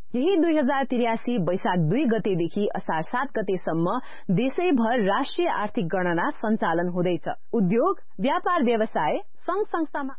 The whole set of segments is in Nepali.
यही 2083 वैशाख 2 गतेदेखि असार 7 गतेसम्म देशैभर राष्ट्रिय आर्थिक गणना सञ्चालन हुँदैछ। उद्योग, व्यापार व्यवसाय, संघ संस्थामा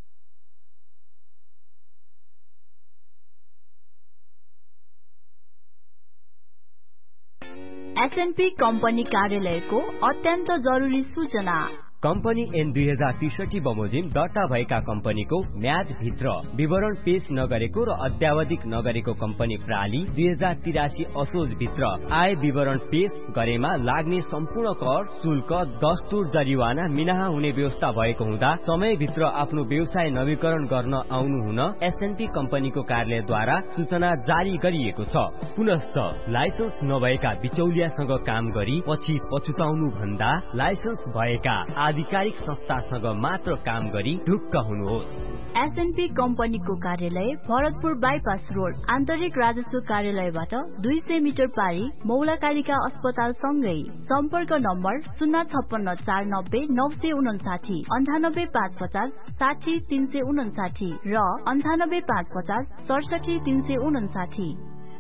एसएनपी कम्पनी कार्यालयको अत्यन्त जरुरी सूचना। कम्पनी एन 2063 बमोजिम दर्ता भएका कम्पनीको म्याद भित्र विवरण पेश नगरेको र अद्यावधिक नगरेको कम्पनी प्रणाली 2083 असोज भित्र आय विवरण पेश गरेमा लाग्ने सम्पूर्ण कर, शुल्क, दस्तुर, जरिवाना मिनाहा हुने व्यवस्था भएको हुँदा समयभित्र आफ्नो व्यवसाय नवीकरण गर्न आउनु हुन एसएनपी कम्पनीको कार्यालयद्वारा सूचना जारी गरिएको छ। पुनश्च लाइसेन्स नभएका बिचौलियासँग काम गरी पछि पछुताउनु भन्दा लाइसेन्स भएका आधिकारिक संस्थासँग मात्र काम गरी ढुक्क हुनुहोस्। एसएनपी कम्पनीको कार्यालय भरतपुर बाइपास रोड, आन्तरिक राजस्व कार्यालयबाट 200 मिटर पारी मौलाकालिका अस्पताल सँगै। सम्पर्क नम्बर 056 490 959, 98 550 60 359 र 98 550 67 359।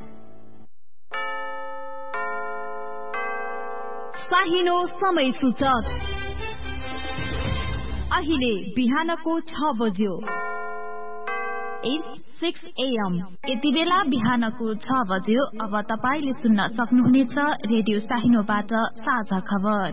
साहिनो समय सूचक अहिले बिहानको 6 बज्यो। 6 AM। यति बेला बिहानको 6 बज्यो। अब तपाईले सुन्न सक्नुहुनेछ रेडियो साहिनोबाट साझा खबर।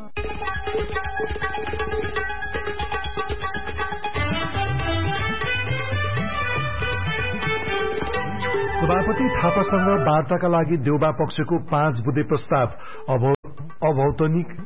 सभापति थापासँग वार्ताका लागि देउबा पक्षको 5 बुँदे प्रस्ताव। अभौतनिक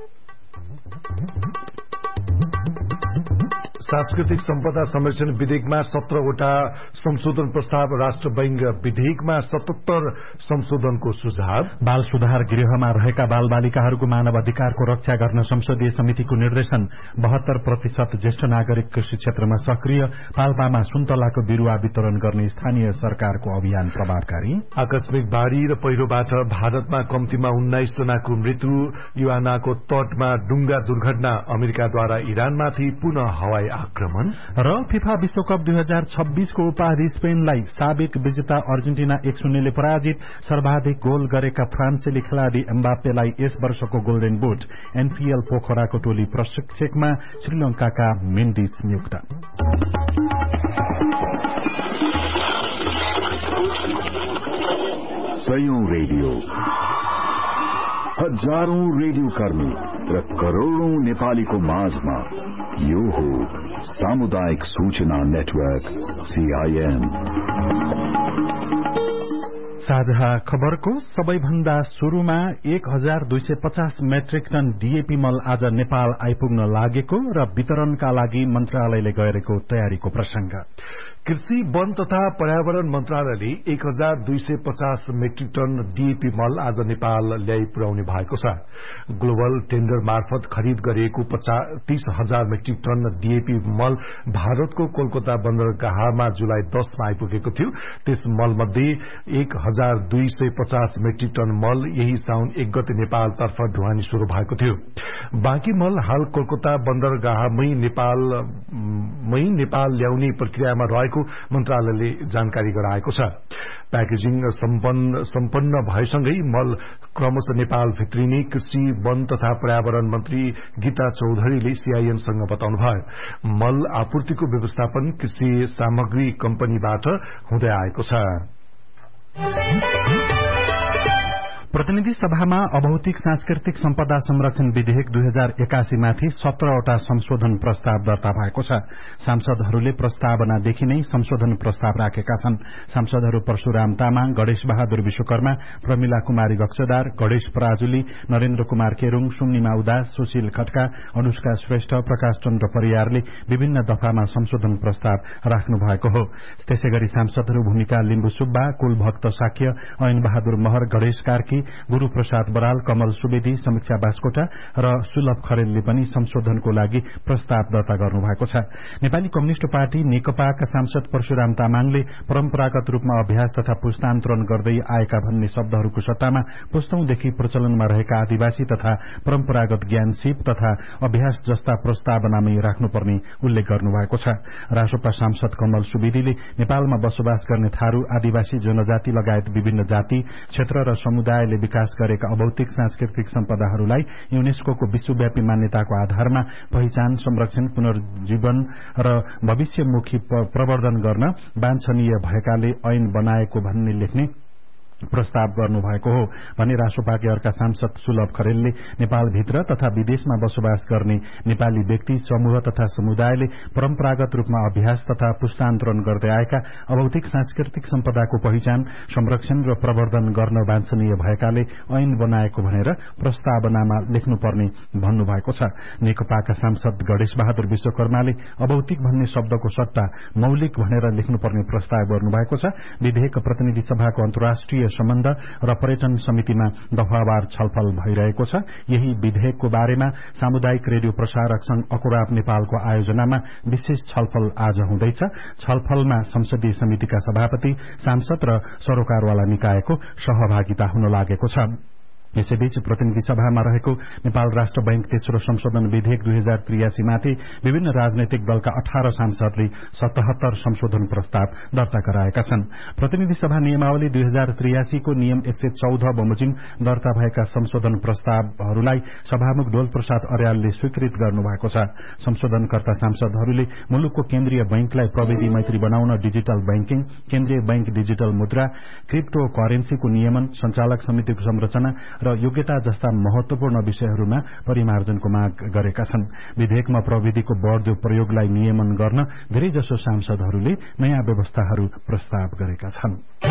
सांस्कृतिक सम्पदा संरक्षण विधेयकमा 17 वटा संशोधन प्रस्ताव। राष्ट्र बैंक विधेयकमा 77 संशोधनको सुझाव। बाल सुधार गृहमा रहेका बाल बालिकाहरूको मानव अधिकारको रक्षा गर्न संसदीय समितिको निर्देशन। 72% ज्येष्ठ नागरिक कृषि क्षेत्रमा सक्रिय। पाल्पामा सुन्तलाको बिरुवा वितरण गर्ने स्थानीय सरकारको अभियान प्रभावकारी। आकस्मिक बाढ़ी र पहिरोबाट भारतमा कम्तीमा 19 जनाको मृत्यु। युवानाको तटमा डुङ्गा दुर्घटना। अमेरिकाद्वारा इरानमाथि पुनः हवाई आक्रमण। र फिफा विश्वकप 2026 को उपाधि स्पेनलाई। साबिक विजेता अर्जेन्टिना 1-0 ले पराजित। सर्वाधिक गोल गरेका फ्रान्सेली खेलाड़ी एम्बाप्पेलाई यस वर्षको गोल्डन बुट। एनपीएल पोखराको टोली प्रशिक्षकमा श्रीलंकाका मेन्डिस नियुक्त। सयौं रेडियो, हजारौं रेडियो कर्मी र करोड़ौं नेपालीको माझमा यो हो सामुदायिक सूचना नेटवर्क सीआईएन। साझा खबरको सबैभन्दा सुरुमा 1250 मेट्रिक टन डीएपी मल आज नेपाल आइपुग्न लागेको र वितरणका लागि मन्त्रालयले गरेको तयारीको प्रसंग। कृषि, वन तथा पर्यावरण मन्त्रालयले 1250 मेट्रिक टन डीएपी मल आज नेपाल ल्याइ पुर्याउने भएको छ। ग्लोबल टेन्डर मार्फत खरिद गरिएको 30,000 मेट्रिक टन डीएपी मल भारतको कोलकाता बन्दरगाहमा जुलाई 10 मा आइपुगेको थियो। त्यस मलमध्ये 1250 मेट्रिक टन मल यही साउन 1 गते नेपालतर्फ ढुवानी शुरू भएको थियो। बाँकी मल हाल कोलकाता बन्दरगाहमै नेपाल ल्याउने प्रक्रियामा रहेको मन्त्रालयले जानकारी गराएको छ। प्याकेजिङ सम्पन्न भएसँगै मल क्रमशः नेपाल भित्रिने कृषि, वन तथा पर्यावरण मन्त्री गीता चौधरीले सीआईएनसँग बताउनुभयो। मल आपूर्तिको व्यवस्थापन कृषि सामग्री कम्पनीबाट हुँदै आएको छ। प्रतिनिधि सभामा अभौतिक सांस्कृतिक सम्पदा संरक्षण विधेयक 2081 माथि 17 वटा संशोधन प्रस्ताव दर्ता भएको छ। सांसदहरूले प्रस्तावनादेखि नै संशोधन प्रस्ताव राखेका छन्। सांसदहरू परशुराम तामाङ, गणेश बहादुर विश्वकर्मा, प्रमिला कुमारी गक्षदार, गणेश पराजुली, नरेन्द्र कुमार केरूङ, सुम्निमा उदास, सुशील खड्का, अनुष्का श्रेष्ठ, प्रकाश चन्द्र परियारले विभिन्न दफामा संशोधन प्रस्ताव राख्नु भएको हो। त्यसैगरी सांसदहरू भूमिका लिम्बु सुब्बा, कुलभक्त साक्य, ऐन बहादुर महर, गणेश कार्की, गुरूप्रसाद बराल, कमल सुवेदी, समीक्षा बास्कोटा र सुलभ खरेलले पनि संशोधनको लागि प्रस्ताव दर्ता गर्नुभएको छ। नेपाली कम्युनिष्ट पार्टी नेकपाका सांसद परशुराम तामाङले परम्परागत रूपमा अभ्यास तथा पुस्तान्तरण गर्दै आएका भन्ने शब्दहरूको सट्टामा पुस्तौंदेखि प्रचलनमा रहेका आदिवासी तथा परम्परागत ज्ञान सिप तथा अभ्यास जस्ता प्रस्तावनामै राख्नुपर्ने उल्लेख गर्नुभएको छ। रासोपा सांसद कमल सुवेदीले नेपालमा बसोबास गर्ने थारू, आदिवासी, जनजाति लगायत विभिन्न जाति, क्षेत्र र समुदायले विकास गरेका अभौतिक सांस्कृतिक सम्पदाहरूलाई युनेस्कोको विश्वव्यापी मान्यताको आधारमा पहिचान, संरक्षण, पुनर्जीवन र भविष्यमुखी प्रवर्धन गर्न वाञ्छनीय भएकाले ऐन बनाएको भन्ने लेख्ने प्रस्ताव गर्नुभएको हो भने रासोपाकी अर्का सांसद सुलभ खरेलले नेपालभित्र तथा विदेशमा बसोबास गर्ने नेपाली व्यक्ति, समूह तथा समुदायले परम्परागत रूपमा अभ्यास तथा पुस्तान्तरण गर्दै आएका अभौतिक सांस्कृतिक सम्पदाको पहिचान, संरक्षण र प्रवर्धन गर्न वाञ्छनीय भएकाले ऐन बनाएको भनेर प्रस्तावनामा लेख्नुपर्ने भन्नुभएको छ। नेकपाका सांसद गणेश बहादुर विश्वकर्माले अभौतिक भन्ने शब्दको सट्टा मौलिक भनेर लेख्नुपर्ने प्रस्ताव गर्नुभएको छ। विधेयक प्रतिनिधि सभाको अन्तर्राष्ट्रिय सम्बन्ध र पर्यटन समितिमा दफावार छलफल भइरहेको छ। यही विधेयकको बारेमा सामुदायिक रेडियो प्रसारक संघ अकुराब नेपालको आयोजनामा विशेष छलफल आज हुँदैछ। छलफलमा संसदीय समितिका सभापति, सांसद र सरोकारवाला निकायको सहभागिता हुन लागेको छ। यसैबीच प्रतिनिधि सभामा रहेको नेपाल राष्ट्र बैंक तेस्रो संशोधन विधेयक 2083 माथि विभिन्न राजनैतिक दलका 18 सांसदले 77 संशोधन प्रस्ताव दर्ता गराएका छन्। प्रतिनिधि सभा नियमावली 2083 को नियम 114 बमोजिम दर्ता भएका संशोधन प्रस्तावहरूलाई सभामुख डोल प्रसाद अर्यालले स्वीकृत गर्नुभएको छ। संशोधनकर्ता सांसदहरूले मुलुकको केन्द्रीय बैंकलाई प्रविधि मैत्री बनाउन डिजिटल बैंकिङ, केन्द्रीय बैंक डिजिटल मुद्रा, क्रिप्टो करेन्सीको नियमन, संचालक समितिको संरचना र योग्यता जस्ता महत्वपूर्ण विषयहरूमा परिमार्जनको माग गरेका छन्। विधेयकमा प्रविधिको बढ्दो प्रयोगलाई नियमन गर्न धेरैजसो सांसदहरूले नयाँ व्यवस्थाहरू प्रस्ताव गरेका छन्।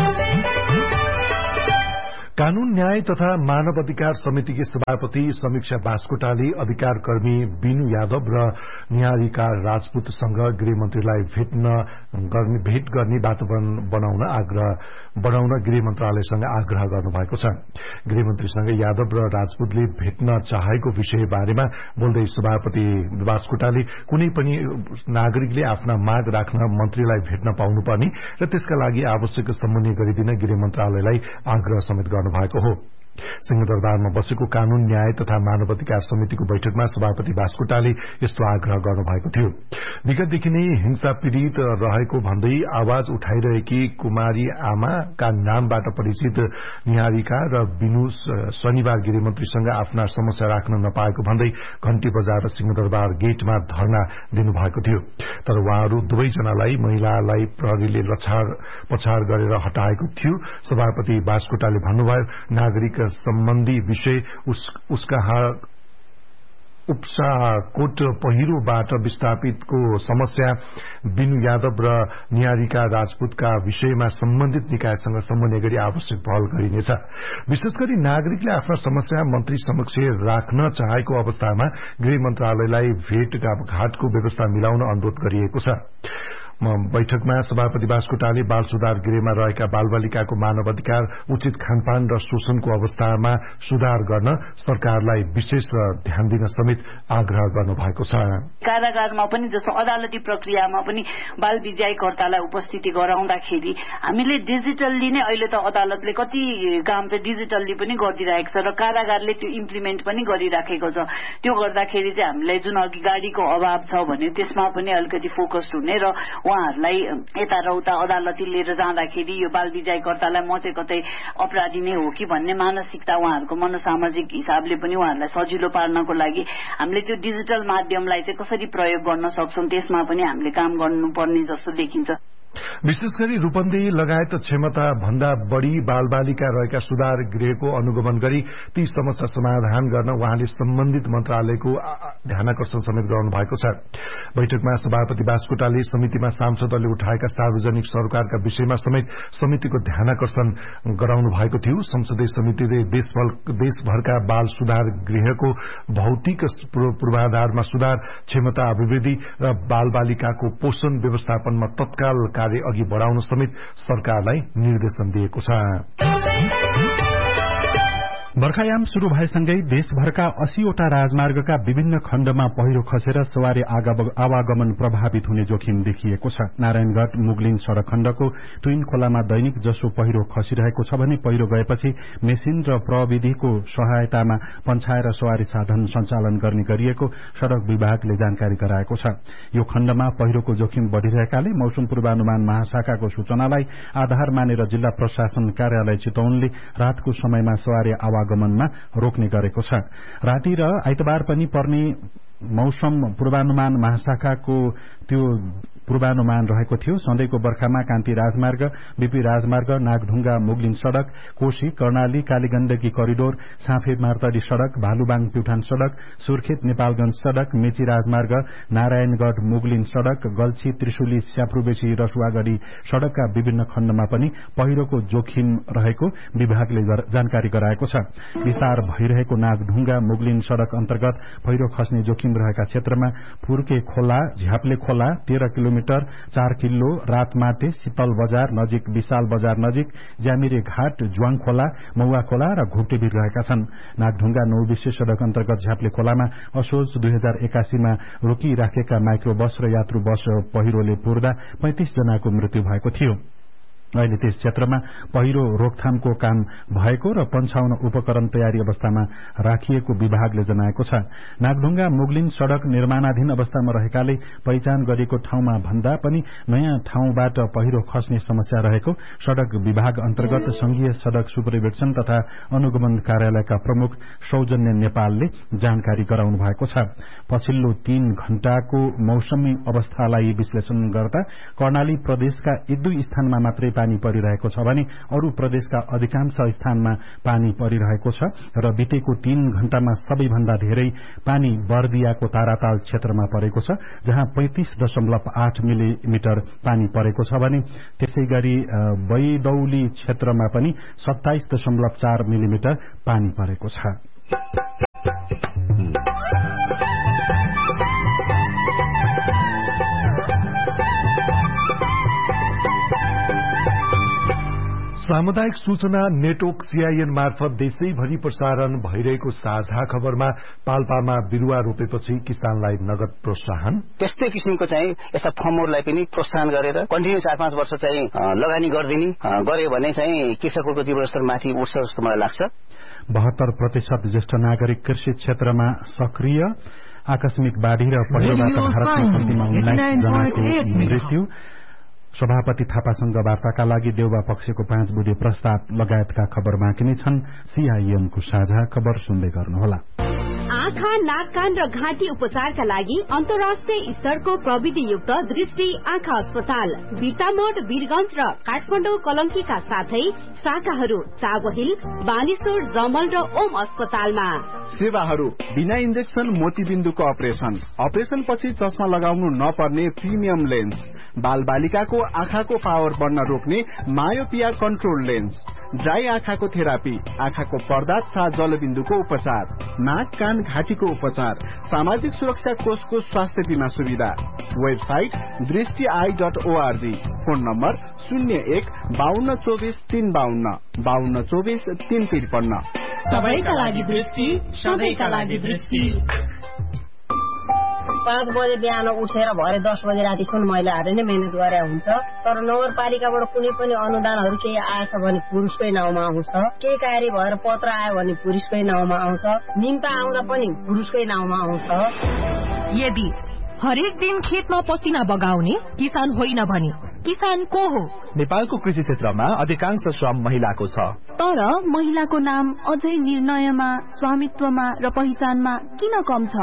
कानून न्याय तथा मानव अधिकार समितिकी सभापति समीक्षा बास्कोटाले अधिकार कर्मी बिनु यादव र निहारिका राजपूतसँग गृहमन्त्रीलाई भेट गर्ने वातावरण बनाउन गृह मन्त्रालयसँग आग्रह गर्नुभएको छ। गृहमन्त्रीसँग यादव र राजपूतले भेट्न चाहेको विषय बारेमा बोल्दै सभापति बास्कोटाले कुनै पनि नागरिकले आफ्ना माग राख्न मन्त्रीलाई भेट्न पाउनुपर्ने र त्यसका लागि आवश्यक समन्वय गरिदिन गृह मन्त्रालयलाई आग्रह समेत भएको हो। सिंहदरबारमा बसेको कानून न्याय तथा मानव अधिकार समितिको बैठकमा सभापति बास्कोटाले यस्तो आग्रह गर्नुभएको थियो। विगतदेखि नै हिंसा पीड़ित रहेको भन्दै आवाज उठाइरहेकी कुमारी आमाका नामबाट परिचित निहारिका र बिनु शनिबार गृहमन्त्रीसँग आफ्ना समस्या राख्न नपाएको भन्दै घण्टी बजाएर सिंहदरबार गेटमा धरना दिनुभएको थियो। तर उहाँहरू दुवैजनालाई महिलालाई प्रहरीले पछाड गरेर हटाएको थियो। सभापति बास्कोटाले भन्नुभयो, नागरिक सम्बन्धी विषय उसका उपसाकोट पहिरोबाट विस्थापितको समस्या, बिनु यादव र निहारिका राजपूतका विषयमा सम्बन्धित निकायसँग समन्वय गरी आवश्यक पहल गरिनेछ। विशेष गरी नागरिकले आफ्ना समस्या मन्त्री समक्ष राख्न चाहेको अवस्थामा गृह मन्त्रालयलाई भेटघाटको व्यवस्था मिलाउन अनुरोध गरिएको छ। बैठकमा सभापति बास्कोटाले बाल सुधार गृहमा रहेका बालबालिकाको मानव अधिकार, उचित खानपान र शोषणको अवस्थामा सुधार गर्न सरकारलाई विशेष ध्यान दिन समेत आग्रह गर्नुभएको छ। कारागारमा पनि जस्तो अदालती प्रक्रियामा पनि बाल विजयकर्तालाई उपस्थिति गराउँदाखेरि हामीले डिजिटल्ली नै अहिले त अदालतले कति काम चाहिँ डिजिटल्ली पनि गरिदिरहेको छ र कारागारले त्यो इम्प्लिमेन्ट पनि गरिराखेको छ। त्यो गर्दाखेरि चाहिँ हामीलाई जुन अघि गाडीको अभाव छ भने त्यसमा पनि अलिकति फोकस्ड हुने र उहाँहरूलाई यता र उता अदालती लिएर जाँदाखेरि यो बाल विजयकर्तालाई म चाहिँ कतै अपराधी नै हो कि भन्ने मानसिकता उहाँहरूको मनोसामाजिक हिसाबले पनि उहाँहरूलाई सजिलो पार्नको लागि हामीले त्यो डिजिटल माध्यमलाई चाहिँ कसरी प्रयोग गर्न सक्छौं त्यसमा पनि हामीले काम गर्नुपर्ने जस्तो देखिन्छ। विशेष गरी रूपन्देही लगायत क्षमता भन्दा बढ़ी बालबालिका रहेका सुधार गृहको अनुगमन गरी ती समस्या समाधान गर्न उहाँले सम्बन्धित मन्त्रालयको ध्यानाकर्षण समेत गराउनु भएको छ। बैठकमा सभापति बास्कोटाले समितिमा सांसदहरूले उठाएका सार्वजनिक सरोकारका विषयमा समेत समितिको ध्यानाकर्षण गराउनु भएको थियो। संसदीय समितिले देशभरका बाल सुधार गृहको भौतिक पूर्वाधारमा सुधार, क्षमता अभिवृद्धि र बालबालिकाको पोषण व्यवस्थापनमा तत्काल कार्य अघि बढाउन समेत सरकारलाई निर्देशन दिएको छ। बर्खायाम शुरू भएसँगै देशभरका 80वटा राजमार्गका विभिन्न खण्डमा पहिरो खसेर सवारी आवागमन प्रभावित हुने जोखिम देखिएको छ। नारायणगढ मुगलिन सड़क खण्डको ट्विन खोलामा दैनिक जसो पहिरो खसिरहेको छ भने पहिरो गएपछि मेसिन र प्रविधिको सहायतामा पन्छाएर सवारी साधन सञ्चालन गर्ने गरिएको सड़क विभागले जानकारी गराएको छ। यो खण्डमा पहिरोको जोखिम बढ़िरहेकाले मौसम पूर्वानुमान महाशाखाको सूचनालाई आधार मानेर जिल्ला प्रशासन कार्यालय चितवनले रातको समयमा सवारी आवागमनमा रोक्ने गरेको छ। राति र आइतबार पनि पर्ने मौसम पूर्वानुमान महाशाखाको त्यो पूर्वानुमान रहेको थियो। सधैँको बर्खामा कान्ति राजमार्ग, बीपी राजमार्ग, नागढुङ्गा मुगलिन सड़क, कोशी, कर्णाली, कालीगण्डकी करिडोर, साँफे मार्तडी सड़क, भालुबाङ प्युठान सड़क, सुर्खेत नेपालगंज सड़क, मेची राजमार्ग, नारायणगढ मुगलिन सड़क, गल्छी त्रिशुली स्याफ्रुबेसी रसुवागढ़ी सड़कका विभिन्न खण्डमा पनि पहिरोको जोखिम रहेको विभागले जानकारी गराएको छ। विस्तार भइरहेको नागढुङ्गा मुगलिन सड़क अन्तर्गत पहिरो खस्ने जोखिम रहेका क्षेत्रमा फुर्के खोला, झ्याप्ले खोला, 13 किलोमिटर 4 किल्लो, रातमाटे, शीतल बजार नजिक, विशाल बजार नजिक, ज्यामिरे घाट, ज्वाङ खोला, मौवा खोला र घुप्टेबीर रहेका छन्। नागढुङ्गा 9 विशेष सड़क अन्तर्गत झ्याप्ले खोलामा असोज 2081 मा रोकिराखेका माइक्रो बस र यात्रु बस पहिरोले पुर्दा 35 जनाको मृत्यु भएको थियो। अहिले त्यस क्षेत्रमा पहिरो रोकथामको काम भएको र पन्छाउन उपकरण तयारी अवस्थामा राखिएको विभागले जनाएको छ। नागढुङ्गा मुगलिन सड़क निर्माणाधीन अवस्थामा रहेकाले पहिचान गरिएको ठाउँमा भन्दा पनि नयाँ ठाउँबाट पहिरो खस्ने समस्या रहेको सड़क विभाग अन्तर्गत संघीय सड़क सुपरिवेक्षण तथा अनुगमन कार्यालयका प्रमुख सौजन्य नेपालले जानकारी गराउनु भएको छ। पछिल्लो 3 घण्टाको मौसमी अवस्थालाई विश्लेषण गर्दा कर्णाली प्रदेशका 1-2 स्थानमा मात्रै पानी परिरहेको छ भने अरू प्रदेशका अधिकांश स्थानमा पानी परिरहेको छ र बितेको 3 घण्टामा सबैभन्दा धेरै पानी बर्दियाको ताराताल क्षेत्रमा परेको छ, जहाँ 35.8 मिलिमिटर पानी परेको छ भने त्यसैगरी बैदौली क्षेत्रमा पनि 27.4 मिलिमिटर पानी परेको छ। सामुदायिक सूचना नेटवर्क सीआईएन मार्फत देशैभरि प्रसारण भइरहेको साझा खबरमा पाल्पामा बिरुवा रोपेपछि किसानलाई नगद प्रोत्साहन, त्यस्तै किसिमको चाहिँ यस्ता फर्महरूलाई पनि प्रोत्साहन गरेर कन्टिन्यू 4-5 वर्ष चाहिँ लगानी गर्दिने गर्यो भने चाहिँ कृषकको जीवनस्तर माथि उठ्छ जस्तो मलाई लाग्छ। 72% ज्येष्ठ नागरिक कृषि क्षेत्रमा सक्रिय, आकस्मिक बाढ़ी र पहिरोबाट भारतमा कम्तीमा 19 जनाको मृत्यु, सभापति थापासँग वार्ताका लागि देउबा पक्षको 5 बुँदे प्रस्ताव लगायतका खबर बाँकी नै छन्। सीआईएमको साझा खबर सुन्दै गर्नुहोला। आँखा, नाक, कान र घाँटी उपचारका लागि अन्तर्राष्ट्रिय स्तरको प्रविधियुक्त दृष्टि आँखा अस्पताल बिर्तामोड, वीरगंज र काठमाडौँ कलंकीका साथै शाखाहरू चाबहिल, बानेश्वर, जमल र ओम अस्पतालमा। सेवाहरू बिना इन्जेक्सन मोतीबिन्दुको अपरेशन पछि चस्मा लगाउनु नपर्ने प्रिमियम लेन्स, बाल बालिकाको आँखाको पावर बढ्न रोक्ने मायोपिया कन्ट्रोल लेन्स, ड्राई आँखाको थेरापी, आँखाको पर्दा तथा जलबिन्दुको उपचार, नाक, कान, घाँटीको उपचार, सामाजिक सुरक्षा कोषको स्वास्थ्य बीमा सुविधा। Website दृष्टि.org, phone number 01-5224-352, 5224-353। सबैका लागि दृष्टि, सबैका लागि दृष्टि। 5 बजे बिहान उठेर भरे 10 बजे रातिसम्म महिलाहरूले नै मेहनत गरे हुन्छ, तर नगरपालिकाबाट कुनै पनि अनुदानहरू केही आएछ भने पुरुषकै नाउँमा आउँछ, केही कार्य भएर पत्र आयो भने पुरुषकै नाउँमा आउँछ, निम्ता आउँदा पनि पुरुषकै नाउँमा आउँछ। यदि हरेक दिन खेतमा पसिना बगाउने किसान होइन भने किसान को हो? नेपालको कृषि क्षेत्रमा अधिकांश श्रम महिलाको छ, तर महिलाको नाम अझै निर्णयमा, स्वामित्वमा र पहिचानमा किन कम छ?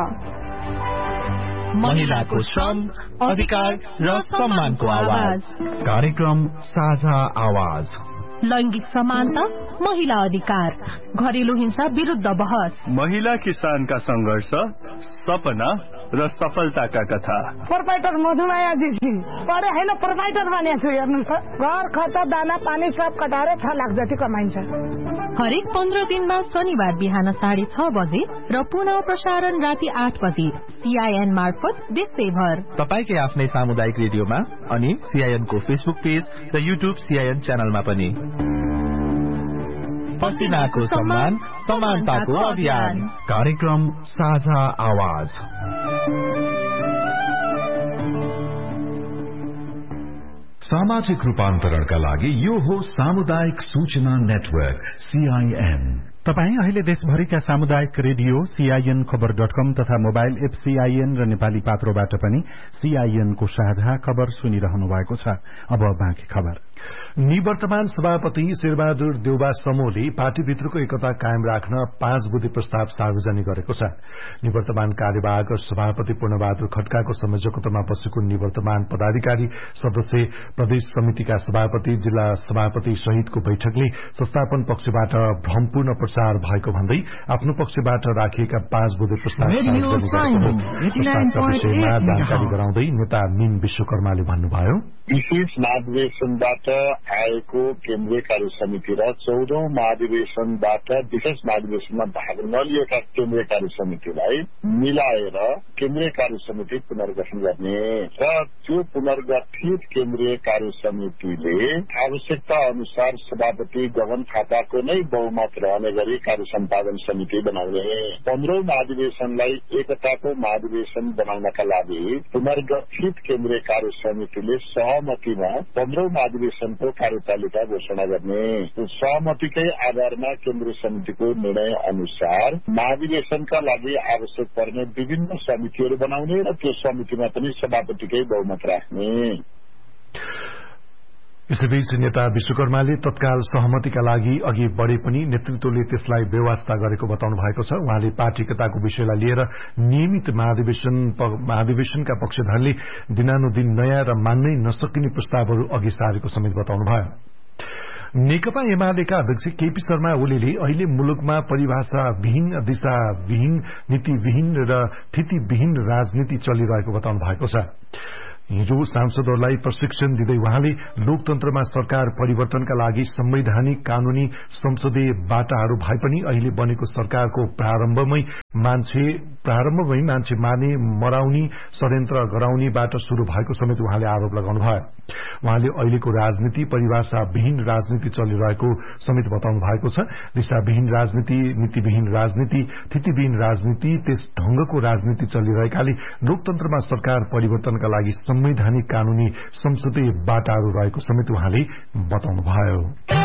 महिलाको श्रम, अधिकार र सम्मानको आवाज। कार्यक्रम साझा आवाज। लैंगिक समानता, महिला अधिकार, घरेलु हिंसा विरुद्ध बहस, महिला किसानका संघर्ष, सपना र सफलताका कथा। प्रोपाइटर मधुमाया जी पढे होइन, प्रोपाइटर बनेको छु। हेर्नुहोस् त, घर खर्च, दाना पानी सब कटाएर 6 लाख जति कमाइन्छ। हरेक 15 दिनमा शनिबार बिहान 6:30 बजे र पुनः प्रसारण राति 8 बजे सीआईएन मार्फत देशैभर तपाईकै आफ्नै सामुदायिक रेडियोमा अनि सीआईएन को फेसबुक पेज र युट्युब सीआईएन च्यानलमा पनि। पसिनाको सम्मान, समानताको अभियान कार्यक्रम साझा आवाज सामाजिक रूपान्तरणका लागि यो हो सामुदायिक सूचना नेटवर्क CIN। तपाई अहिले देशभरिका सामुदायिक रेडियो CIN खबर.com तथा मोबाइल एप CIN र नेपाली पात्रोबाट पनि CIN को साझा खबर सुनिरहनु भएको छ। अब बाँकी खबर। निवर्तमान सभापति शेरबहादुर देउबा समूहले पार्टीभित्रको एकता कायम राख्न 5 बुँदे प्रस्ताव सार्वजनिक गरेको छ। निवर्तमान कार्यवाहक सभापति पूर्णबहादुर खड्काको संयोजकत्वमा बसेको निवर्तमान पदाधिकारी सदस्य प्रदेश समितिका सभापति जिल्ला सभापति सहितको बैठकले संस्थापन पक्षबाट भ्रमपूर्ण प्रचार भएको भन्दै आफ्नो पक्षबाट राखिएका 5 बुँदे प्रस्ताव प्रस्तावका विषयमा जानकारी गराउँदै नेता मीन विश्वकर्माले भन्नुभयो, विशेष महाधिवेशनबाट आएको केन्द्रीय कार्य समिति र 14औं महाधिवेशनबाट विशेष महाधिवेशनमा भाग नलिएका केन्द्रीय कार्य समितिलाई मिलाएर केन्द्रीय कार्य समिति पुनर्गठन गर्ने र त्यो पुनर्गठित केन्द्रीय कार्य समितिले आवश्यकता अनुसार सभापति गगन थापाको नै बहुमत रहने गरी कार्य सम्पादन समिति बनाउने। 15औं महाधिवेशनलाई एकताको महाधिवेशन बनाउनका लागि पुनर्गठित केन्द्रीय कार्य समितिले सहमतिमा 15औं महाधिवेशनको कार्यतालिका घोषणा गर्ने। सहमतिकै आधारमा केन्द्रीय समितिको निर्णय अनुसार महाधिवेशनका लागि आवश्यक पर्ने विभिन्न समितिहरू बनाउने र त्यो समितिमा पनि सभापतिकै बहुमत राख्ने। यसैबीच नेता विश्वकर्माले तत्काल सहमतिका लागि अघि बढ़े पनि नेतृत्वले त्यसलाई बेवास्ता गरेको बताउनु भएको छ। उहाँले पार्टी एकताको विषयलाई लिएर नियमित महाधिवेशनका पक्षधरले दिनानुदिन नयाँ र मान्नै नसकिने प्रस्तावहरू अघि सारेको समेत बताउनुभयो। नेकपा एमालेका अध्यक्ष केपी शर्मा ओलीले अहिले मुलुकमा परिभाषाविहीन, दिशाविहीन, नीतिविहीन र थितिविहीन राजनीति चलिरहेको बताउनु भएको छ। हिजो सांसदहरूलाई प्रशिक्षण दिँदै उहाँले लोकतन्त्रमा सरकार परिवर्तनका लागि संवैधानिक, कानूनी, संसदीय बाटाहरू भए पनि अहिले बनेको सरकारको प्रारम्भमै मान्छे मार्ने, मराउने, षड्यन्त्र गराउनेबाट शुरू भएको समेत उहाँले आरोप लगाउनुभयो। उहाँले अहिलेको राजनीति परिभाषाविहीन राजनीति चलिरहेको समेत बताउनु भएको छ। दिशाविहीन राजनीति, नीतिविहीन राजनीति, थितिविहीन राजनीति, त्यस ढंगको राजनीति चलिरहेकाले लोकतन्त्रमा सरकार परिवर्तनका लागि संवैधानिक, कानूनी, संसदीय बाटाहरू रहेको समेत उहाँले बताउनुभयो।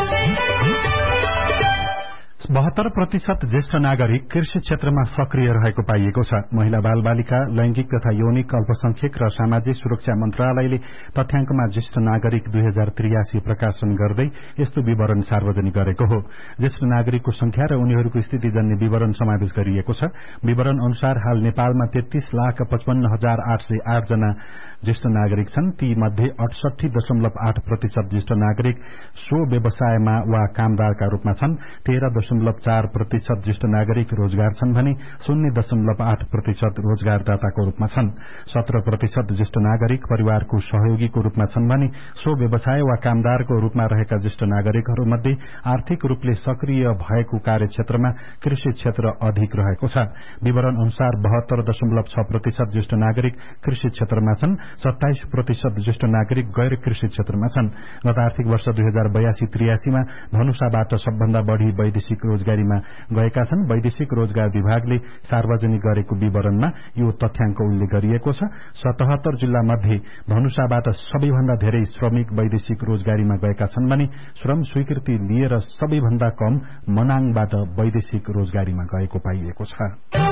72% ज्येष्ठ नागरिक कृषि क्षेत्रमा सक्रिय रहेको पाइएको छ। महिला बाल बालिका, लैंगिक तथा यौनिक अल्पसंख्यक र सामाजिक सुरक्षा मन्त्रालयले तथ्याङ्कमा ज्येष्ठ नागरिक 2083 प्रकाशन गर्दै यस्तो विवरण सार्वजनिक गरेको हो। ज्येष्ठ नागरिकको संख्या र उनीहरूको स्थितिजन्य विवरण समावेश गरिएको छ। विवरण अनुसार हाल नेपालमा 33,55,808 जना ज्येष्ठ नागरिक छन्। ती मध्ये 68.8% ज्येष्ठ नागरिक स्व व्यवसायमा वा कामदारका रूपमा छन्। 13.4% ज्येष्ठ नागरिक रोजगार छन् भने 0.8% रोजगारदाताको रूपमा छन्। 17% ज्येष्ठ नागरिक परिवारको सहयोगीको रूपमा छन् भने स्व व्यवसाय वा कामदारको रूपमा रहेका ज्येष्ठ नागरिकहरूमध्ये आर्थिक रूपले सक्रिय भएको कार्यक्षेत्रमा कृषि क्षेत्र अधिक रहेको छ। विवरण अनुसार 72.6% ज्येष्ठ नागरिक कृषि क्षेत्रमा छन्। 27% ज्येष्ठ नागरिक गैर कृषि क्षेत्रमा छन्। गत आर्थिक वर्ष 2082-83 मा धनुषाबाट सबभन्दा बढ़ी वैदेशिक रोजगारीमा गएका छन्। वैदेशिक रोजगार विभागले सार्वजनिक गरेको विवरणमा यो तथ्याङ्क उल्लेख गरिएको छ। 77 जिल्ला मध्ये धनुषाबाट सबैभन्दा धेरै श्रमिक वैदेशिक रोजगारीमा गएका छन् भने श्रम स्वीकृति लिएर सबैभन्दा कम मनाङबाट वैदेशिक रोजगारीमा गएको पाइएको छ।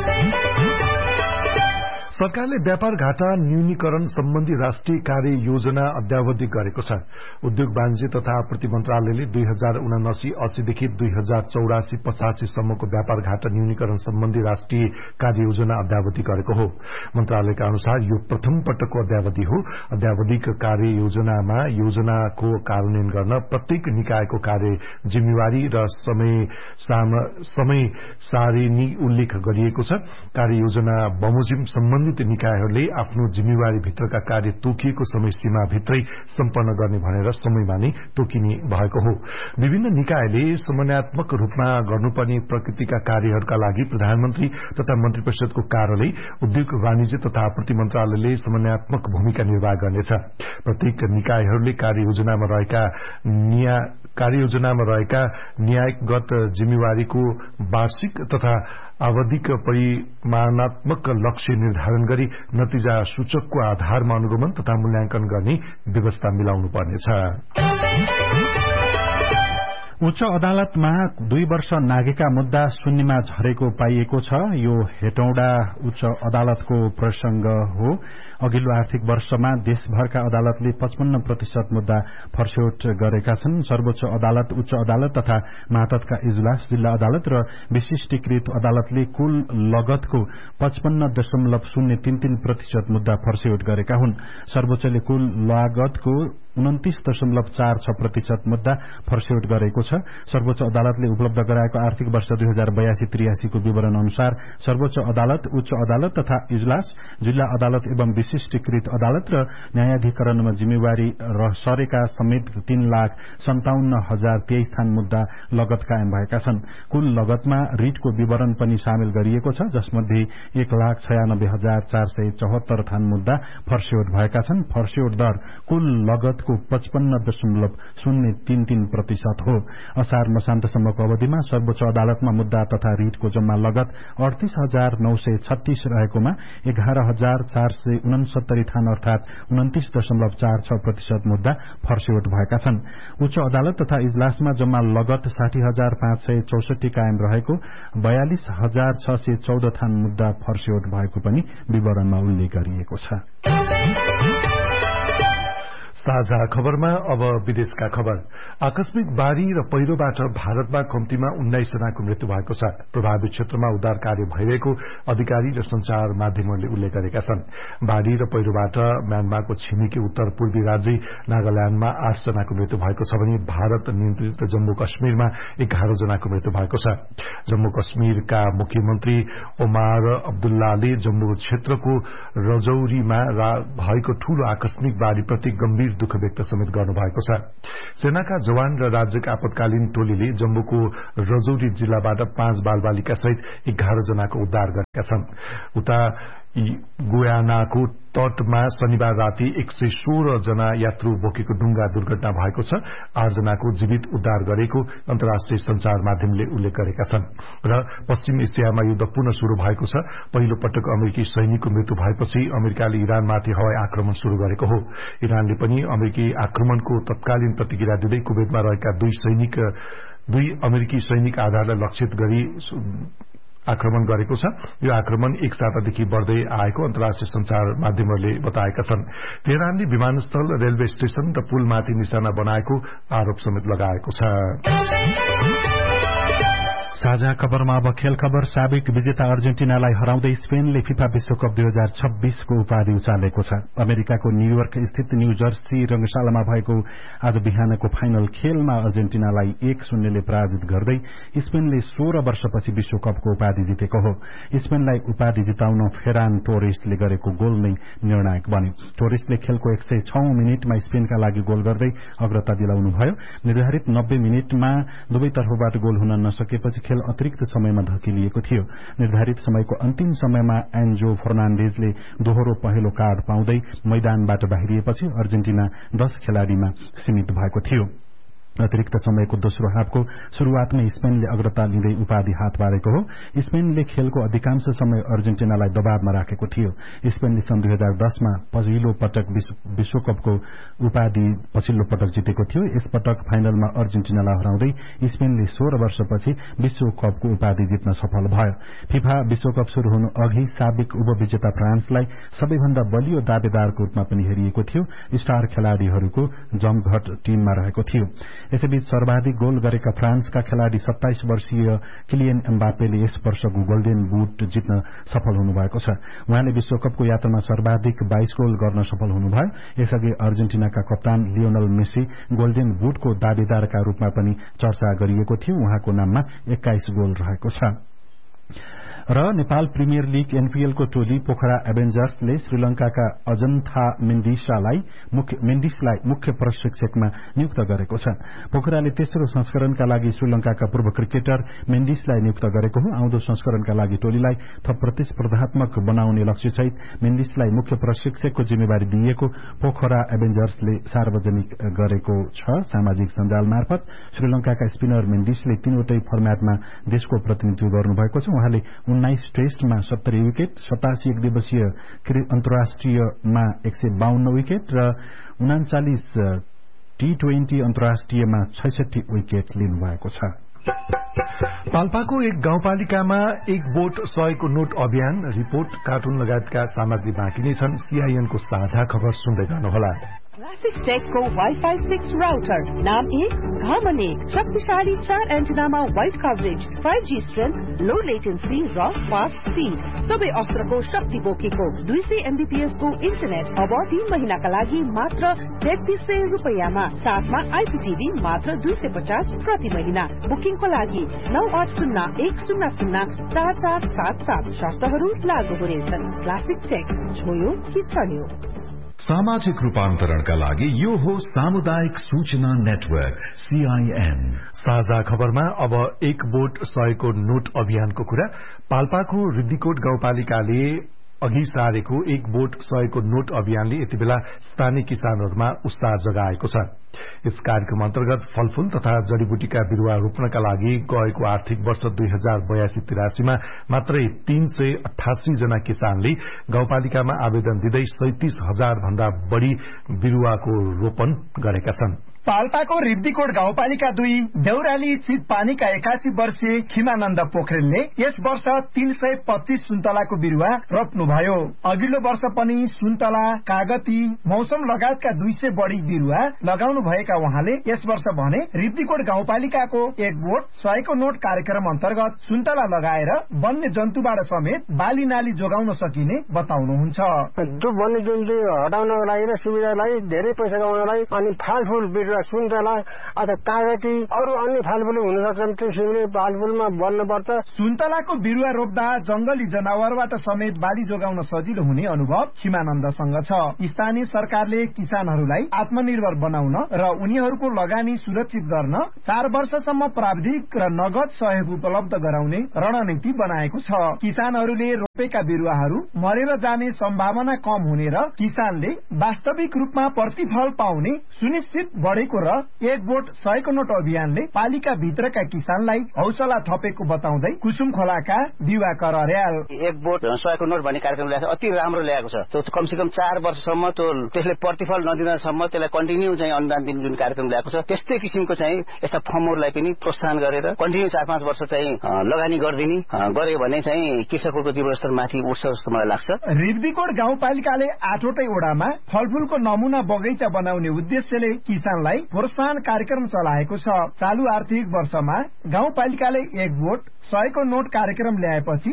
सरकारले व्यापार घाटा न्यूनीकरण सम्बन्धी राष्ट्रिय कार्य योजना अद्यावधिक गरेको छ। उद्योग वाणिज्य तथा आपूर्ति मन्त्रालयले 2079-80 देखि 2084-85 सम्मको व्यापार घाटा न्यूनीकरण सम्बन्धी राष्ट्रिय कार्य योजना अद्यावधिक गरेको हो। मन्त्रालयका अनुसार यो प्रथम पटकको अद्यावधि हो। अद्यावधिक कार्य योजनामा योजनाको कार्यान्वयन गर्न प्रत्येक निकायको कार्य जिम्मेवारी र समय सारिणी उल्लेख गरिएको छ। कार्य योजना बमोजिम सम्बन्धी सम्बन्धित निकायहरूले आफ्नो जिम्मेवारी भित्रका कार्य तोकिएको समय सीमा भित्रै सम्पन्न गर्ने भनेर समयमा नै तोकिने भएको हो। विभिन्न निकायले समन्वयात्मक रूपमा गर्नुपर्ने प्रकृतिका कार्यहरूका लागि प्रधानमन्त्री तथा मन्त्री परिषदको कार्यालय, उद्योग वाणिज्य तथा आपूर्ति मन्त्रालयले समन्वयात्मक भूमिका निर्वाह गर्नेछ। प्रत्येक निकायहरूले कार्ययोजनामा रहेका न्यायगत जिम्मेवारीको वार्षिक तथा आवधिक परिमाणात्मक लक्ष्य निर्धारण गरी नतिजा सूचकको आधारमा अनुगमन तथा मूल्याङ्कन गर्ने व्यवस्था मिलाउनु पर्नेछ। उच्च अदालतमा 2 वर्ष नाघेका मुद्दा शून्यमा झरेको पाइएको छ। यो हेटौडा उच्च अदालतको प्रसंग हो। अघिल्लो आर्थिक वर्षमा देशभरका अदालतले 55% मुद्दा फर्स्यौट गरेका छन्। सर्वोच्च अदालत, उच्च अदालत तथा मातहतका इजलास, जिल्ला अदालत र विशिष्टीकृत अदालतले कुल लगतको 55.033% मुद्दा फर्स्यौट गरेका हुन्। सर्वोच्चले कुल लागतको 29.46% मुद्दा फर्स्यौट गरेको छ। सर्वोच्च अदालतले उपलब्ध गराएको आर्थिक वर्ष 2082-83 को विवरण अनुसार सर्वोच्च अदालत, उच्च अदालत तथा इजलास, जिल्ला अदालत एवं विशिष्टीकृत अदालत र न्यायाधिकरणमा जिम्मेवारी सरेका समेत 3,57,023 थान मुद्दा लगत कायम भएका छन्। कुल लगतमा रिटको विवरण पनि सामेल गरिएको छ, जसमध्ये 1,96,474 थान मुद्दा फर्स्यौट भएका छन्। फर्स्यौट दर कुल लगतको 55.033% हो। असार मसान्तसम्मको अवधिमा सर्वोच्च अदालतमा मुद्दा तथा रिटको जम्मा लगत 38,936 रहेकोमा 11,469 थान अर्थात 29.46% मुद्दा फर्स्यौट भएका छन्। उच्च अदालत तथा इजलासमा जम्मा लगत 60,564 कायम रहेको 42,614 थान मुद्दा फर्स्यौट भएको पनि विवरणमा उल्लेख गरिएको छ। साझा खबरमा अब विदेशका खबर। आकस्मिक बाढ़ी र पहिरोबाट भारतमा कम्तीमा 19 जनाको मृत्यु भएको छ। प्रभावित क्षेत्रमा उद्धार कार्य भइरहेको अधिकारी र संचार माध्यमहरूले उल्लेख गरेका छन्। बाढ़ी र पहिरोबाट म्यानमारको छिमेकी उत्तर पूर्वी राज्य नागाल्याण्डमा 8 जनाको मृत्यु भएको छ भने भारत नियन्त्रित जम्मू कश्मीरमा 11 जनाको मृत्यु भएको छ। जम्मू कश्मीरका मुख्यमन्त्री ओमार अब्दुल्लाले जम्मू क्षेत्रको रजौरीमा भएको ठूलो आकस्मिक बाढ़ीप्रति गम्भीर दुःख व्यक्त समेत गर्नुभएको छ। सेनाका जवान र राज्यका आपतकालीन टोलीले जम्मूको रजौरी जिल्लाबाट 5 बालबालिका सहित 11 जनाको उद्धार गरेका छन्। उता गुयानाको तटमा शनिबार राति 116 जना यात्रु बोकेको डुंगा दुर्घटना भएको छ। 8 जनाको जीवित उद्धार गरेको अन्तर्राष्ट्रिय संचार माध्यमले उल्लेख गरेका छन्। र पश्चिम एसियामा युद्ध पुनः शुरू भएको छ। पहिलो पटक अमेरिकी सैनिकको मृत्यु भएपछि अमेरिकाले इरानमाथि हवाई आक्रमण शुरू गरेको हो। इरानले पनि अमेरिकी आक्रमणको तत्कालीन प्रतिक्रिया दिँदै कुवेतमा रहेका 2 अमेरिकी सैनिक आधारलाई लक्षित गरी आक्रमण गरेको छ। यो आक्रमण एक सातादेखि बढ्दै आएको अन्तर्राष्ट्रिय संचार माध्यमहरूले बताएका छन्। तेहरानले विमानस्थल, रेलवे स्टेशन र पुलमाथि निशाना बनाएको आरोप समेत लगाएको छ। साझा खबरमा अब खेल खबर। साबिक विजेता अर्जेन्टिनालाई हराउँदै स्पेनले फिफा विश्वकप 2026 को उपाधि उचालेको छ। अमेरिकाको न्यूयोर्क स्थित न्यू जर्सी रंगशालामा भएको आज बिहानको फाइनल खेलमा अर्जेन्टिनालाई 1-0 ले पराजित गर्दै स्पेनले 16 वर्षपछि विश्वकपको उपाधि जितेको हो। स्पेनलाई उपाधि जिताउन फेरान टोरेसले गरेको गोल नै निर्णायक बन्यो। टोरेसले खेलको 106औं मिनेटमा स्पेनका लागि गोल गर्दै अग्रता दिलाउनुभयो। निर्धारित 90 मिनेटमा दुवै तर्फबाट गोल हुन नसकेपछि खेल अतिरिक्त समयमा धकिलिएको थियो। निर्धारित समयको अन्तिम समयमा एन्जो फर्नान्डेजले दोहोरो पहिलो कार्ड पाउँदै मैदानबाट बाहिरिएपछि अर्जेन्टिना 10 खेलाड़ीमा सीमित भएको थियो। अतिरिक्त समयको दोस्रो हाफको शुरूआतमै स्पेनले अग्रता लिँदै उपाधि हात पारेको हो। स्पेनले खेलको अधिकांश समय अर्जेन्टिनालाई दबावमा राखेको थियो। स्पेनले सन् 2010 मा पहिलो पटक विश्वकपको उपाधि पछिल्लो पटक जितेको थियो। यसपटक फाइनलमा अर्जेन्टिनालाई हराउँदै स्पेनले 16 वर्षपछि विश्वकपको उपाधि जित्न सफल भयो। फिफा विश्वकप शुरू हुनु अघि साबिक उपविजेता फ्रान्सलाई सबैभन्दा बलियो दावेदारको रूपमा पनि हेरिएको थियो। स्टार खेलाड़ीहरूको जमघट टीममा रहेको थियो। यसैबीच सर्वाधिक गोल गरेका फ्रान्सका खेलाड़ी 27 वर्षीय किलियन एम्बापेले यस वर्षको गोल्डन बुट जित्न सफल हुनुभएको छ। उहाँले विश्वकपको यात्रामा सर्वाधिक 22 गोल गर्न सफल हुनुभयो। यसअघि अर्जेन्टिनाका कप्तान लियोनल मेसी गोल्डन बुटको दावेदारका रूपमा पनि चर्चा गरिएको थियो। उहाँको नाममा 21 गोल रहेको छ। र नेपाल प्रिमियर लीग एनपीएल को टोली पोखरा एभेन्जर्सले श्रीलंकाका अजन्था मेन्डिसलाई मुख्य प्रशिक्षकमा नियुक्त गरेको छ। पोखराले तेस्रो संस्करणका लागि श्रीलंकाका पूर्व क्रिकेटर मेन्डिसलाई नियुक्त गरेको हो। आउँदो संस्करणका लागि टोलीलाई थप प्रतिस्पर्धात्मक बनाउने लक्ष्यसहित मेन्डिसलाई मुख्य प्रशिक्षकको जिम्मेवारी दिएको पोखरा एभेन्जर्सले सार्वजनिक गरेको छ। सामाजिक सञ्जाल मार्फत श्रीलंकाका स्पिनर मेन्डिसले 3वटै फर्म्याटमा देशको प्रतिनिधित्व गर्नुभएको छ। उहाँले 19 टेस्टमा 70 विकेट, 87 एकदिवसीय अन्तर्राष्ट्रियमा 152 विकेट र 39 T20 अन्तर्राष्ट्रियमा 66 विकेट लिनुभएको छ। पाल्पाको एक गाउँपालिकामा एक वोट 100 को नोट अभियान, रिपोर्ट, कार्टुन लगायतका सामग्री बाँकी नै छन्। सीआईएनको साझा खबर सुन्दै गर्नुहोला। क्लासिक टेकको वाइफाई 6 राउटर, नाम 1 घमन 1, शक्तिशाली 4 एन्टिनामा वाइड कभरेज, 5G स्ट्रेन्थ, लो लेटेन्सी र फास्ट स्पीड, सबै अस्त्रको शक्ति बोकेको 200 MBPS को इन्टरनेट अब 3 महिनाका लागि मात्र 3300 रुपैयाँमा, साथमा आइपीटीभी मात्र 250 प्रति महिना। बुकिङको लागि 9801004477, शर्तहरू लागू हुनेछन्। क्लासिक टेक, छोयो कि छन्यो। सामाजिक रूपान्तरणका लागि यो हो सामुदायिक सूचना नेटवर्क सीआईएन। साझा खबरमा अब एक वोट 100 को नोट अभियानको कुरा। पाल्पाको रिद्धिकोट गाउँपालिकाले अघि सारेको एक वोट 100 को नोट अभियानले यति बेला स्थानीय किसानहरूमा उत्साह जगाएको छ। यस कार्यक्रम अन्तर्गत फलफूल तथा जडीबुटीका बिरूवा रोप्नका लागि गएको आर्थिक वर्ष 2082-83 मा मात्रै 388 जना किसानले गाउँपालिकामा आवेदन दिँदै 37,000 भन्दा बढ़ी बिरूवाको रोपन गरेका छन्। पाल्पाको रिब्दीकोट गाउँपालिका 2 देउराली चितपानीका 81 वर्षीय खिमानन्द पोखरेलले यस वर्ष 325 सुन्तलाको बिरूवा रोप्नुभयो। अघिल्लो वर्ष पनि सुन्तला, कागती, मौसम लगायतका 200 बढ़ी बिरूवा लगाउनु भएका उहाँले यस वर्ष भने रिब्दीकोट गाउँपालिकाको एक वोट 100 को नोट कार्यक्रम अन्तर्गत सुन्तला लगाएर वन्य जन्तुबाट समेत बाली नाली जोगाउन सकिने बताउनुहुन्छ। त्यो वन्य जन्तु हटाउनको लागि र सुविधालाई धेरै पैसा कमाउनलाई अनि फलफूल बिरुवा सुन्तला अथवा कागती अरू अन्य फलफूल हुन सक्छन्, त्यो सिमले फलफूलमा बन्नुपर्छ। सुन्तलाको बिरुवा रोप्दा जंगली जनावरबाट समेत बाली जोगाउन सजिलो हुने अनुभव खिमानन्दसँग छ। स्थानीय सरकारले किसानहरूलाई आत्मनिर्भर बनाउन र उनीहरूको लगानी सुरक्षित गर्न 4 वर्षसम्म प्राविधिक र नगद सहयोग उपलब्ध गराउने रणनीति बनाएको छ। किसानहरूले रोपेका बिरुवाहरू मरेर जाने सम्भावना कम हुने र किसानले वास्तविक रूपमा प्रतिफल पाउने सुनिश्चित बढ़ेको र एक वोट 100 को नोट अभियानले पालिका भित्रका किसानलाई हौसला थपेको बताउँदै कुसुम खोलाका दिवाकर अर्याल, एक वोट 100 को नोट भन्ने कार्यक्रम ल्याएको अति राम्रो ल्याएको छ। त्यो कमसेकम 4 वर्षसम्म त्यसले प्रतिफल नदिनसम्म त्यसलाई कन्टिन्यू चाहिँ अनुदान दिने जुन कार्यक्रम ल्याएको छ, त्यस्तै किसिमको चाहिँ यस्ता फर्महरूलाई पनि प्रोत्साहन गरेर कन्टिन्यू 4-5 वर्ष चाहिँ लगानी गर्यो भने चाहिँ कृषकको जीवनस्तर माथि उठ्छ जस्तो मलाई लाग्छ। रिब्दीकोट गाउँपालिकाले 8वटै ओडामा फलफूलको नमूना बगैँचा बनाउने उद्देश्यले किसानलाई प्रोत्साहन कार्यक्रम चलाएको छ। चालू आर्थिक वर्षमा गाउँपालिकाले एक वोट 100 को नोट कार्यक्रम ल्याएपछि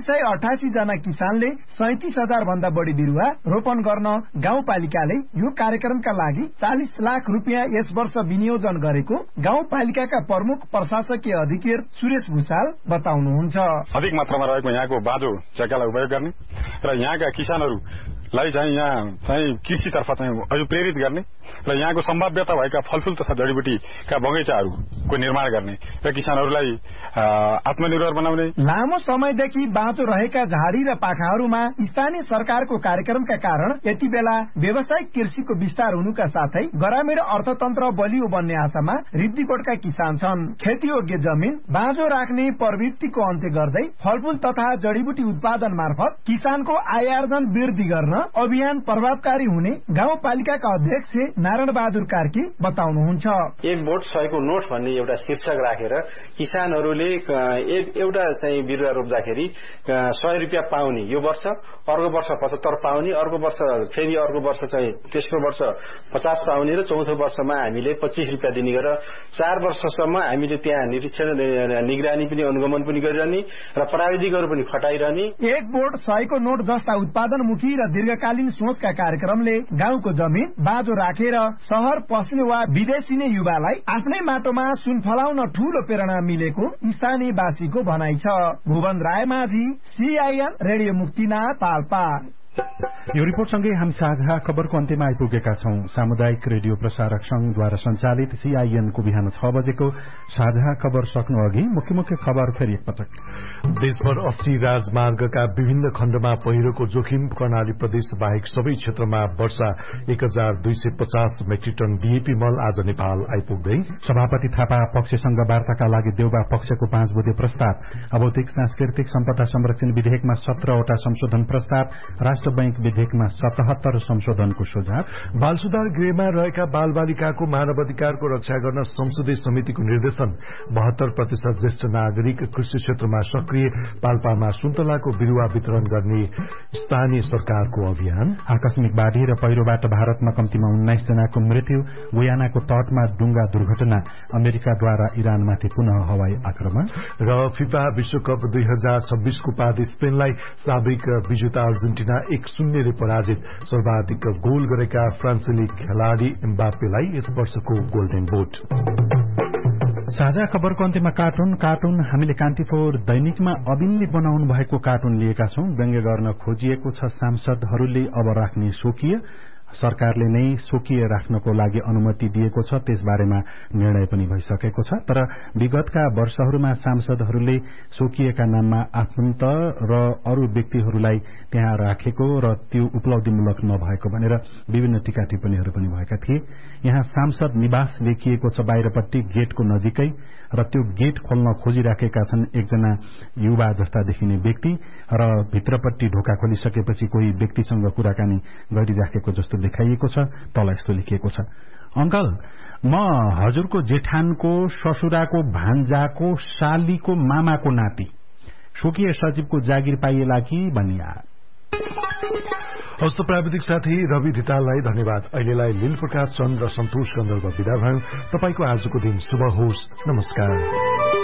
388 जना किसानले 37,000 भन्दा बढ़ी बिरुवा रोपन गर्न गाउँपालिकाले यो कार्यक्रमका लागि 40 लाख रुपियाँ यस वर्ष विनियोजन गरेको गाउँपालिकाका प्रमुख प्रशासकीय अधिकारी सुरेश भूषाल बताउनुहुन्छ। अधिक मात्रामा रहेको यहाँको बाँझो जग्गालाई उपयोग गर्ने र यहाँका किसानहरूलाई चाहिँ यहाँ चाहिँ कृषितर्फ चाहिँ अझ प्रेरित गर्ने र यहाँको सम्भाव्यता भएका फलफूल तथा जडीबुटीका बगैँचाहरूको निर्माण गर्ने र किसानहरूलाई आत्मनिर्भर बनाउने। लामो समयदेखि बाँचो रहेका झाडी र पाखाहरूमा स्थानीय सरकारको कार्यक्रमका कारण यति बेला व्यावसायिक कृषिको विस्तार हुनुका साथै ग्रामीण अर्थतन्त्र बलियो बन्ने आशामा रिब्दीकोटका किसान छन्। खेतीयोग्य जमिन बाँझो राख्ने प्रवृत्तिको अन्त्य गर्दै फलफूल तथा जडीबुटी उत्पादन मार्फत किसानको आय आर्जन वृद्धि गर्न अभियान प्रभावकारी हुने गाउँपालिकाका अध्यक्ष नारायण बहादुर कार्की बताउनुहुन्छ। एक वोट 100 को नोट भन्ने एउटा शीर्षक राखेर किसानहरूले एउटा चाहिँ बिरुवा रोप्दाखेरि 100 रुपियाँ पाउने यो वर्ष, अर्को वर्ष 75 पाउने, अर्को वर्ष फेरि अर्को वर्ष चाहिँ तेस्रो वर्ष 50 पाउने र चौथो वर्षमा हामीले 25 रुपियाँ दिने गरेर 4 वर्षसम्म हामीले त्यहाँ निरीक्षण निगरानी पनि अनुगमन पनि गरिरहने र प्राविधिकहरू पनि खटाइरहने। एक बोर्ड 100 को नोट जस्ता उत्पादनमुखी र दीर्घकालीन सोचका कार्यक्रमले गाउँको जमिन बाँझो राखेर शहर पस्ने वा विदेशी नै युवालाई आफ्नै माटोमा सुन फलाउन ठूलो प्रेरणा मिलेको स्थानीयवासीको भनाइ छ। Bhuwan Raimajhi, CIN radio Muktinath, Palpa. यो रिपोर्टसँगै हामी साझा खबरको अन्त्यमा आइपुगेका छौं। सामुदायिक रेडियो प्रसारक संघद्वारा सञ्चालित CIN को बिहान 6 बजेको साझा खबर सक्नु अघि मुख्य मुख्य खबर फेरि एकपटक। देशभर 80 राजमार्गका विभिन्न खण्डमा पहिरोको जोखिम। कर्णाली प्रदेश बाहेक सबै क्षेत्रमा वर्षा 1250 मेट्रिक टन DAP मल आज नेपाल आइपुग्दै। सभापति थापा पक्षसँग वार्ताका लागि देउबा पक्षको 5 बुँदे प्रस्ताव। अबौद्धिक सांस्कृतिक सम्पदा संरक्षण विधेयकमा 17 वटा संशोधन प्रस्ताव। राष्ट्र बैंक विधेयकमा 77 संशोधनको सुझाव। बाल सुधार गृहमा रहेका बाल बालिकाको मानव अधिकारको रक्षा गर्न संसदीय समितिको निर्देशन। 72% ज्येष्ठ नागरिक कृषि क्षेत्रमा सक्रिय। पाल्पामा सुन्तलाको बिरुवा वितरण गर्ने स्थानीय सरकारको अभियान। आकस्मिक बाढ़ी र पहिरोबाट भारतमा कम्तीमा 19 जनाको मृत्यु। गुयानाको तटमा डुंगा दुर्घटना। अमेरिकाद्वारा इरानमाथि पुनः हवाई आक्रमण। र फिफा विश्वकप 2026 को उपाधि स्पेनलाई। साबिक विजेता अर्जेन्टिना 1-0 ले पराजित। सर्वाधिक गोल गरेका फ्रान्सेली खेलाड़ी एम्बापेलाई यस वर्षको गोल्डन बुट। साझा खबरको अन्त्यमा कार्टुन हामीले कान्तिपुर दैनिकमा अविनले बनाउनु भएको कार्टुन लिएका छौं। व्यङ्ग्य गर्न खोजिएको छ सांसदहरूले अब राख्ने स्वकीय। सरकारले नै स्वकीय राख्नको लागि अनुमति दिएको छ, त्यसबारेमा निर्णय पनि भइसकेको छ। तर विगतका वर्षहरूमा सांसदहरूले स्वकीयका नाममा आफन्त र अरू व्यक्तिहरूलाई त्यहाँ राखेको र त्यो उपलब्धिमूलक नभएको भनेर विभिन्न टीका टिप्पणीहरू पनि भएका थिए। यहाँ सांसद निवास लेखिएको छ बाहिरपट्टि गेटको नजिकै र त्यो गेट खोल्न खोजिराखेका छन् एकजना युवा जस्ता देखिने व्यक्ति र भित्रपट्टि ढोका खोलिसकेपछि कोही व्यक्तिसँग कुराकानी गरिराखेको जस्तो देखाइएको छ। तल यस्तो लेखिएको छ, अंकल म हजुरको जेठानको ससुराको भान्जाको शालीको मामाको नाति, स्वकीय सचिवको जागिर पाइएला कि भनिया। हस्त प्राविधिक साथी रवि धिताललाई धन्यवाद। अहिलेलाई लील प्रकाश चन्द र सन्तोष गन्धर्व विदा भयौं। तपाईको आजको दिन शुभ होस्। नमस्कार।